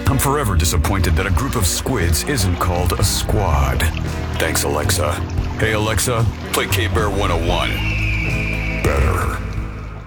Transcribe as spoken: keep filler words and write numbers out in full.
I'm forever disappointed that a group of squids isn't called a squad. Thanks, Alexa. Hey, Alexa, play K-Bear one oh one. Better.